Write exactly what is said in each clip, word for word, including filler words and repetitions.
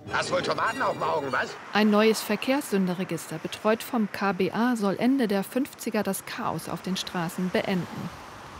Hast wohl Tomaten auf dem Augen, was? Ein neues Verkehrssünderregister, betreut vom K B A, soll Ende der fünfziger das Chaos auf den Straßen beenden.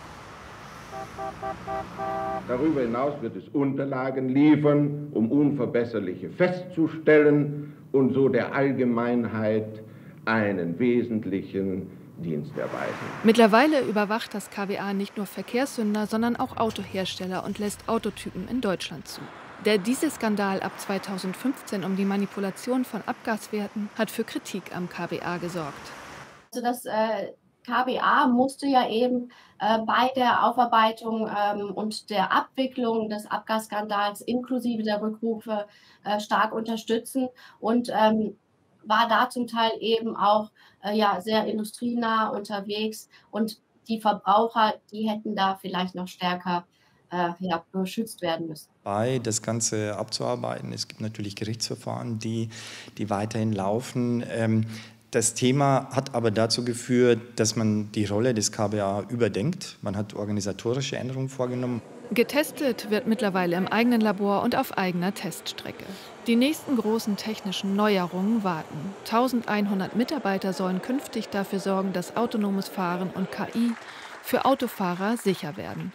Darüber hinaus wird es Unterlagen liefern, um Unverbesserliche festzustellen und so der Allgemeinheit einen wesentlichen Dienst erweisen. Mittlerweile überwacht das K B A nicht nur Verkehrssünder, sondern auch Autohersteller und lässt Autotypen in Deutschland zu. Der Dieselskandal ab zweitausendfünfzehn um die Manipulation von Abgaswerten hat für Kritik am K B A gesorgt. Also das äh, K B A musste ja eben äh, bei der Aufarbeitung ähm, und der Abwicklung des Abgasskandals inklusive der Rückrufe äh, stark unterstützen und ähm, war da zum Teil eben auch äh, ja, sehr industrienah unterwegs. Und die Verbraucher, die hätten da vielleicht noch stärker äh, ja, beschützt werden müssen. Bei das Ganze abzuarbeiten. Es gibt natürlich Gerichtsverfahren, die, die weiterhin laufen. Ähm, Das Thema hat aber dazu geführt, dass man die Rolle des K B A überdenkt. Man hat organisatorische Änderungen vorgenommen. Getestet wird mittlerweile im eigenen Labor und auf eigener Teststrecke. Die nächsten großen technischen Neuerungen warten. eintausendeinhundert Mitarbeiter sollen künftig dafür sorgen, dass autonomes Fahren und K I für Autofahrer sicher werden.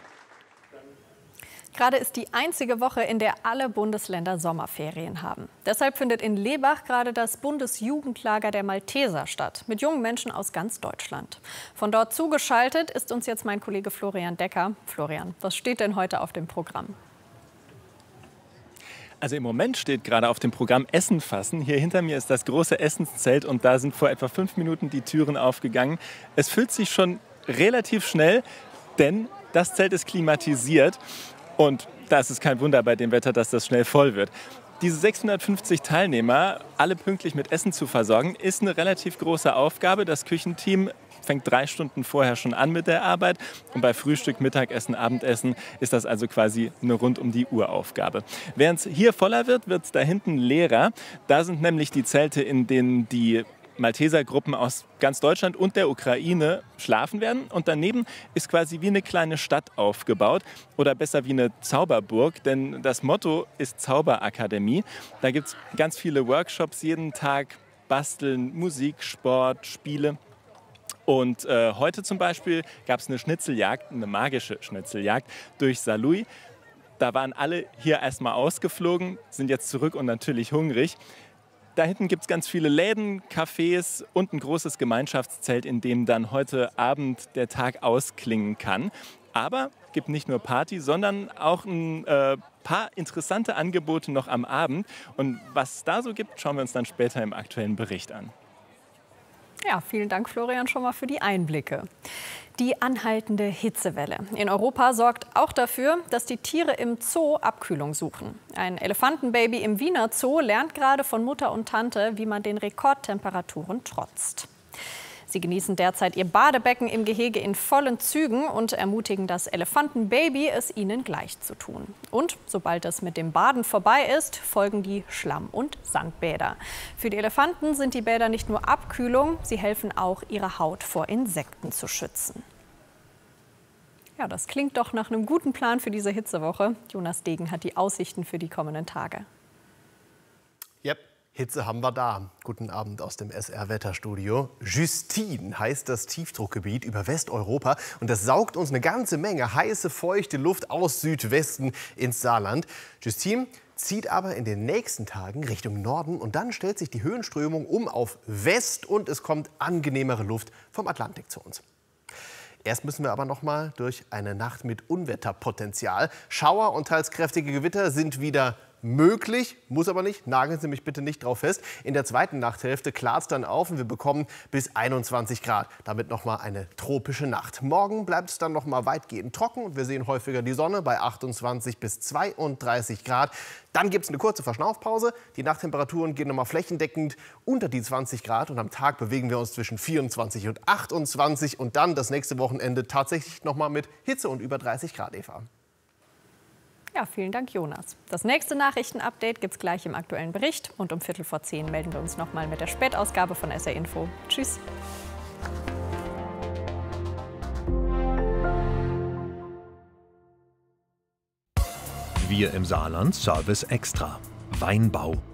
Gerade ist die einzige Woche, in der alle Bundesländer Sommerferien haben. Deshalb findet in Lebach gerade das Bundesjugendlager der Malteser statt, mit jungen Menschen aus ganz Deutschland. Von dort zugeschaltet ist uns jetzt mein Kollege Florian Decker. Florian, was steht denn heute auf dem Programm? Also im Moment steht gerade auf dem Programm Essen fassen. Hier hinter mir ist das große Essenszelt und da sind vor etwa fünf Minuten die Türen aufgegangen. Es füllt sich schon relativ schnell, denn das Zelt ist klimatisiert. Und da ist es kein Wunder bei dem Wetter, dass das schnell voll wird. Diese sechshundertfünfzig Teilnehmer, alle pünktlich mit Essen zu versorgen, ist eine relativ große Aufgabe. Das Küchenteam fängt drei Stunden vorher schon an mit der Arbeit. Und bei Frühstück, Mittagessen, Abendessen ist das also quasi eine rund-um-die-Uhr-Aufgabe. Während es hier voller wird, wird es da hinten leerer. Da sind nämlich die Zelte, in denen die Maltesergruppen aus ganz Deutschland und der Ukraine schlafen werden. Und daneben ist quasi wie eine kleine Stadt aufgebaut oder besser wie eine Zauberburg, denn das Motto ist Zauberakademie. Da gibt es ganz viele Workshops jeden Tag, Basteln, Musik, Sport, Spiele. Und äh, heute zum Beispiel gab es eine Schnitzeljagd, eine magische Schnitzeljagd durch Saarlouis. Da waren alle hier erstmal ausgeflogen, sind jetzt zurück und natürlich hungrig. Da hinten gibt es ganz viele Läden, Cafés und ein großes Gemeinschaftszelt, in dem dann heute Abend der Tag ausklingen kann. Aber es gibt nicht nur Party, sondern auch ein äh, paar interessante Angebote noch am Abend. Und was es da so gibt, schauen wir uns dann später im aktuellen Bericht an. Ja, vielen Dank, Florian, schon mal für die Einblicke. Die anhaltende Hitzewelle in Europa sorgt auch dafür, dass die Tiere im Zoo Abkühlung suchen. Ein Elefantenbaby im Wiener Zoo lernt gerade von Mutter und Tante, wie man den Rekordtemperaturen trotzt. Sie genießen derzeit ihr Badebecken im Gehege in vollen Zügen und ermutigen das Elefantenbaby, es ihnen gleich zu tun. Und sobald es mit dem Baden vorbei ist, folgen die Schlamm- und Sandbäder. Für die Elefanten sind die Bäder nicht nur Abkühlung, sie helfen auch, ihre Haut vor Insekten zu schützen. Ja, das klingt doch nach einem guten Plan für diese Hitzewoche. Jonas Degen hat die Aussichten für die kommenden Tage. Yep. Hitze haben wir da. Guten Abend aus dem S R-Wetterstudio. Justine heißt das Tiefdruckgebiet über Westeuropa und das saugt uns eine ganze Menge heiße, feuchte Luft aus Südwesten ins Saarland. Justine zieht aber in den nächsten Tagen Richtung Norden und dann stellt sich die Höhenströmung um auf West und es kommt angenehmere Luft vom Atlantik zu uns. Erst müssen wir aber noch mal durch eine Nacht mit Unwetterpotenzial. Schauer und teils kräftige Gewitter sind wieder möglich, muss aber nicht. Nageln Sie mich bitte nicht drauf fest. In der zweiten Nachthälfte klart es dann auf und wir bekommen bis einundzwanzig Grad. Damit noch mal eine tropische Nacht. Morgen bleibt es dann noch mal weitgehend trocken und wir sehen häufiger die Sonne bei achtundzwanzig bis zweiunddreißig Grad. Dann gibt es eine kurze Verschnaufpause. Die Nachttemperaturen gehen noch mal flächendeckend unter die zwanzig Grad und am Tag bewegen wir uns zwischen vierundzwanzig und achtundzwanzig und dann das nächste Wochenende tatsächlich noch mal mit Hitze und über dreißig Grad, Eva. Ja, vielen Dank, Jonas. Das nächste Nachrichtenupdate gibt es gleich im aktuellen Bericht. Und um Viertel vor zehn melden wir uns noch mal mit der Spätausgabe von S R Info. Tschüss. Wir im Saarland Service Extra. Weinbau,